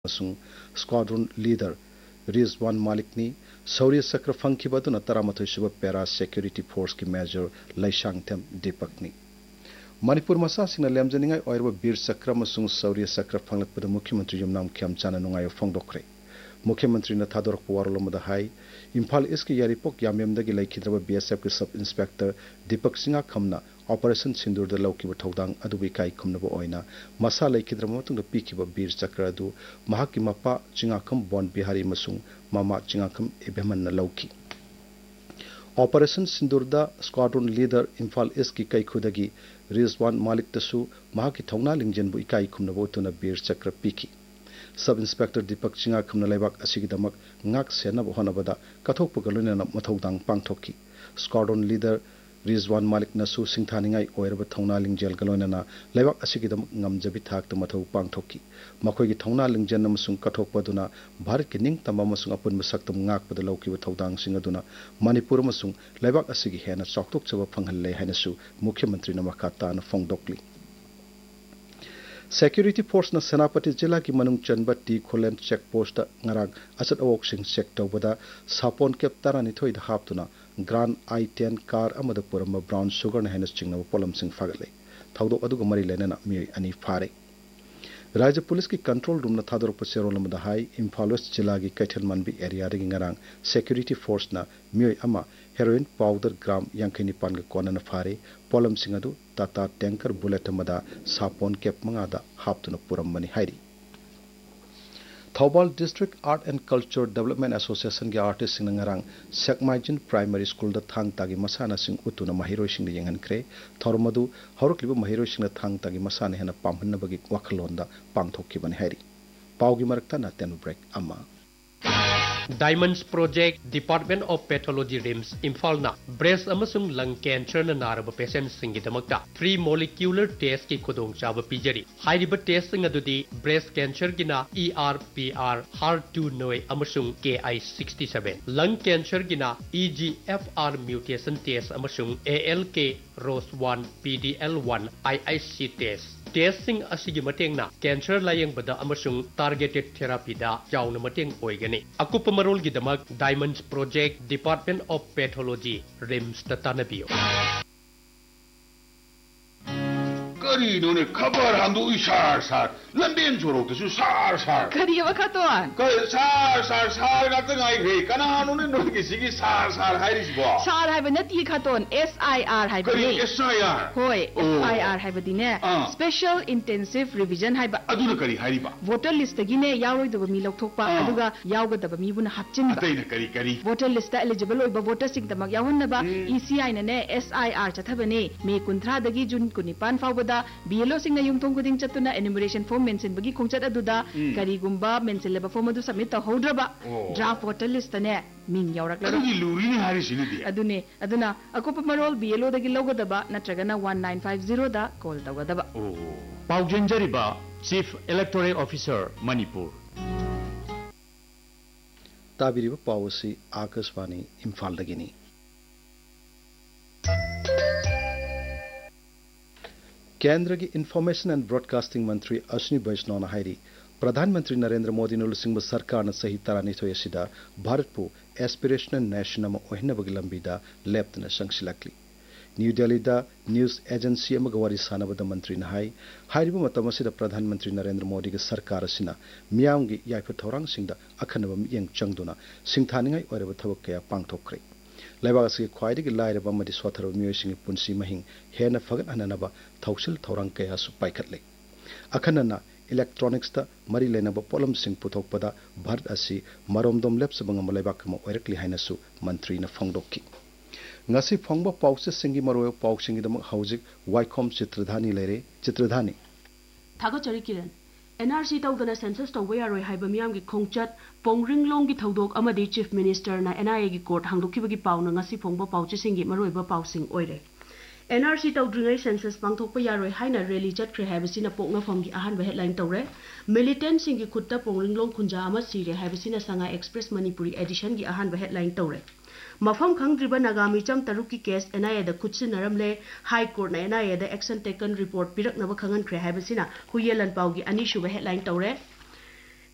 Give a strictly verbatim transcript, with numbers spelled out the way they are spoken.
squadron leader Rizwan मालिकनी शौर्य चक्र फंखिबदुना तरामथोय सुब para security force की मेजर लैशांगथेम दीपकनी मणिपुर मसासिंगना लेमजनिंगाय ओइरब वीर चक्र अमसुंग शौर्य चक्र फंगलकपद मुख्यमंत्री युमनाम खेमचाना नुंगायो फोंदोखरे मुख्यमंत्री ने थादोरक वारोलमदा हाई इम्फाल इसकी यारिपोक यामेमदगी लैखिद्रब बीएसएफ के sub inspector Deepak Singh खमना operation सिंदूर लौकिब थौदांग अदुबी काई खुमनब ओइना मसा लैखिद्रब मतुंग पीखिब वीर चक्र अदु महाकी मपा चिंगाखम बोन बिहारी मसुंग मामा चिंगाखम इबेमन लौकी ऑपरेशन सिंदूर स्क्वाड्रन लीडर इम्फाल इस की कई खुदगी रिजवान मालिक तसु महाकी थौना लिंजनबु इकाई खुमनब उतुना वीर चक्र पीखी सब इंस्पेक्टर दीपक चिंगा खमना लेबाक असिगिदमक ngak senab honabada kathokpa galunena mathowdang pangthokki squadron leader Rizwan मालिक नसु सिंथानिंगाई ओइरब थौना लिंजेल गलोनना लेबाक असिगिदम ngamjabi thakta mathau pangthokki makhoi थौना लिंजन अमसुंग कथोकपदुना Bharat के निंग तमा अमसुंग अपुन मसक्तम ngakpad लौकिब थौदांग सिंग अदुना मणिपुर अमसुंग लेबाक असिगी हेना चौकतोकचब फंगहल्ले हाइनसु मुख्यमंत्री न मखातान फोंगदोकली सिक्योरिटी फोर्स न सेनापति जिला की मनुंग चनब T खोलेन check post ngarang asat awok sing check tawbada sapon kep tarani thoi da haptuna grand i ten car amada purama brown sugar na henas chingna polam sing fagale thawdo aduga mari lenana mi ani fare राज्य police की control room न थादर पसेरोलमदा high Imphal waste जिला की Kaithal मनबी area रे ngarang security force न मियोय अमा heroin powder ग्राम यांखैनि पान ग कोनन फारे पोलम सिंग अदु Tata tanker bullet मदा सापोन cap मंगादा हापतुन पुरममनि हाइरी Thoubal district art and culture development association के artist Singh ngarang सेकमाइजिन primary school the Thang Tagi मसाना Singh उतुना महिरोय Singh the यंगनख्रे थौरमदु हौरकलिबो महिरोय Singh the Thang Tagi मसाना Hena पामहन्नबगी वखलोंदा पांगथोक्किबनि हाइरी पाउगी मरकता नातेन break अमा Diamonds Project Department of Pathology Rims Imphal na breast amasung lung cancer na naraba patients singidamakta three molecular test ki khudong chaba pijari hairiba test sing adudi breast cancer gina E R P R H E R two noi amasung K I sixty-seven lung cancer gina E G F R mutation test amasung A L K R O S one P D L one I I C test testing asigi mateng na cancer layang bada amasung targeted therapy da jauna mateng oigani akupa marol gidamak Diamonds Project Department of Pathology Rims tatanabiyo करी इन्होंने खबर हम दो इशार सार लंबेन जोरो तो सार सार करी ये वक्त तो आन कई सार सार सार का तो नहीं है कना उन्होंने नोट किसी की सार सार है रिश्व सार है बन्नत ये खातोन S I R है करी S I R होए S I R है बदिने Special Intensive Revision है बा अदुना करी है रिबा वोटर लिस्ट की ने यावरों दबा मी लोग थोक पा अदुगा यावग दबा मी बुना हच्चिन बा अतः करी करी वोटर लिस्ट एलिजिबल होइबा वोटर सिंग तमक यावन नबा E C I ने S I R चथबने may कुंथ्रा दगी Jun कुनिपान फावबदा B L O सिंग ने युमथोंग कुदिंग चतुना एनुमरेशन फॉर्म मेंशन बगी खोंचत अदुदा करीगुंबा मेंशन लेबा फॉर्म अदु सबमिट तहौद्रबा ड्राफ्ट वोटर लिस्ट ने मिंग यावरक लरो अदुगी लूरी ने हारि सिनुदी अदुने अदुना अकोप Marol B L O दगी लोगदबा नत्रगना one nine five zero दा call तवदबा पाउजेंजरिबा chief electoral officer Manipur ताबिरिबा पावसी Akashvani Imphal दगिनी केंद्र की इंफॉर्मेशन एंड ब्रॉडकास्टिंग मंत्री अश्विनी वैष्णव हाइरी प्रधानमंत्री नरेंद्र मोदी लुसिंग सरकार सही तरानीथोय असिदा भारत को एस्पिरेशनल नेशन अमा ओहिनबगी लंबीदा लेप्तना संगसिलकली न्यू दिल्ली दा न्यूज एजेंसी अमगा वारी सानबदा मंत्री हाई हाइरिबा मतम असिदा प्रधानमंत्री नरेंद्र मोदी के सरकार असिना मियामगी याइफ थौरांग सिंगदा अखनबा मियंग चंगदुना सिंथानिंगाई ओइरबा थबक कया पांगथोखरे लेबाग असि ख्वाइदगी लाइरबा अमदि स्वाथरब मियोइसिंग पुंसी महिंग हेना फगनहनबा थौसिल थौरांग कया सु पाइखतले अखनना इलेक्ट्रॉनिक्स ता मरी लेनबा पोलम सिंग पुथोकपदा भारत असि मरोमदोम लेप्सबंग लेबाक म ओइरकली हाइनसु मंत्री न फंगदोकी ngasi phongba pause singi maroyo pausingi dam hauzik waikhom चित्रधानी लेरे चित्रधानी थागो चरी किरण N R C तौदना सेंसस तौबा यारोय हाइबा मियाम की खोंगचत पोंगरिंगलोंग की थौदोक अमदि चीफ मिनिस्टर ना N I A की court हांगदोखिबगी पाउना ngasi phongba pauchisingi maroyba pausing oire N R C तौद्रिङै census पांगथोकपा यारोय हाइना rally चटख्रे हाइबसिना पोंगनाफम की अहानबा हेडलाइन तौरे मिलिटेंट सिंगी खुत्ता पोंगरिंगलोंग खुंजा अमा सिरे हाइबसिना संगा एक्सप्रेस मणिपुरी एडिशन की अहानबा हेडलाइन तौरे मफम खंगद्रिबा नागामी चम तरुक की केस N I A दा खुत्सिनरमले हाई कोर्ट ना N I A दा एक्शन टेकन रिपोर्ट पिरकनबा खंगनख्रे हाइबसिना हुयेलन पाउगी अनिसुबा हेडलाइन तौरे